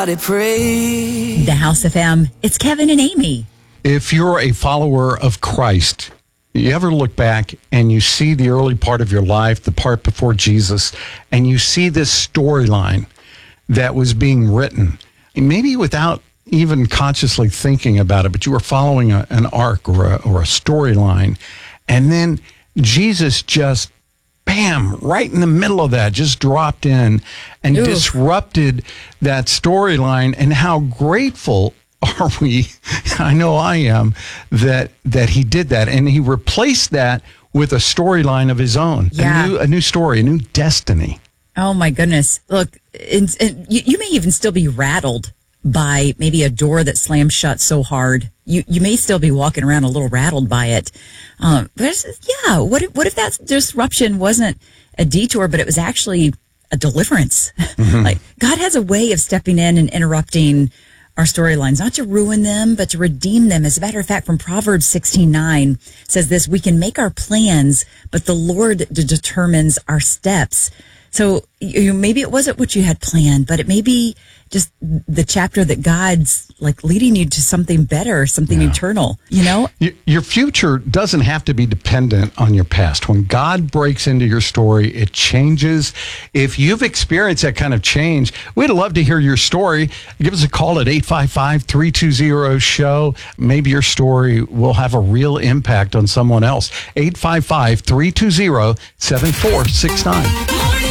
Somebody pray. The House FM. It's Kevin and Amy. If you're a follower of Christ, you ever look back and you see the early part of your life, the part before Jesus, and you see this storyline that was being written, maybe without even consciously thinking about it, but you were following an arc or a storyline, and then Jesus just, bam, right in the middle of that, just dropped in and disrupted that storyline. And how grateful are we? I know I am, that he did that, and he replaced that with a storyline of his own, a new story, a new destiny. Oh my goodness! Look, and you may even still be rattled by maybe a door that slammed shut so hard. You may still be walking around a little rattled by it. What if that disruption wasn't a detour, but it was actually a deliverance? Mm-hmm. Like, God has a way of stepping in and interrupting our storylines, not to ruin them, but to redeem them. As a matter of fact, from Proverbs 16:9 says this: we can make our plans, but the Lord determines our steps. So maybe it wasn't what you had planned, but it may be just the chapter that God's like leading you to something better, something eternal, you know? Your future doesn't have to be dependent on your past. When God breaks into your story, it changes. If you've experienced that kind of change, we'd love to hear your story. Give us a call at 855-320-SHOW. Maybe your story will have a real impact on someone else. 855-320-7469.